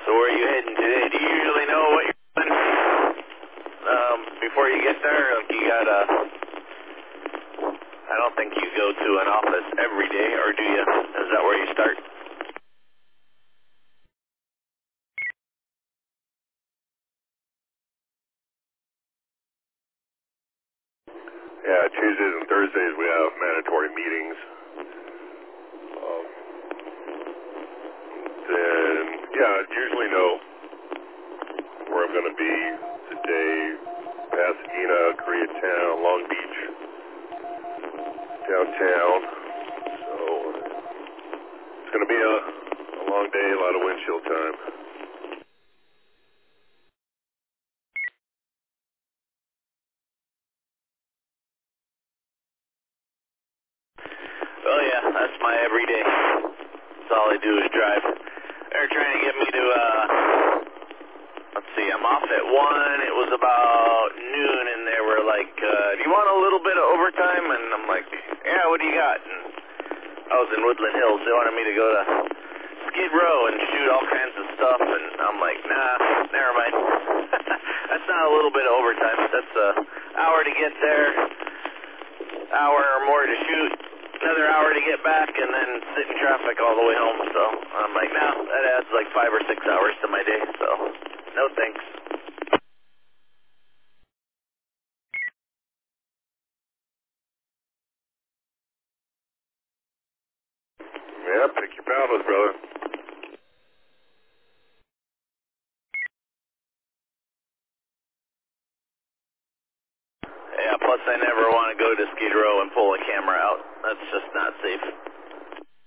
So where are you heading today? Do you usually know what you're doing before you get there? Like you got I don't think you go to an office every day, or do you? Is that where you start? Yeah, Tuesdays and Thursdays we have mandatory meetings. Then, yeah, I usually know where I'm going to be today. Pasadena, Koreatown, Long Beach, downtown. So, it's going to be a long day, a lot of windshield time. Oh yeah, that's my everyday. That's all I do is drive. They're trying to get me to, let's see, I'm off at 1. It was about noon, and they were like, do you want a little bit of overtime? And I'm like, yeah, what do you got? And I was in Woodland Hills. They wanted me to go to Skid Row and shoot all kinds of stuff, and I'm like, nah, never mind. That's not a little bit of overtime. That's an hour to get there, hour or more to shoot, another hour to get back, and then sit in traffic all the way home. So I'm like, nah, that adds like 5 or 6 hours to my day, so no thanks. Yeah, pick your battles, brother.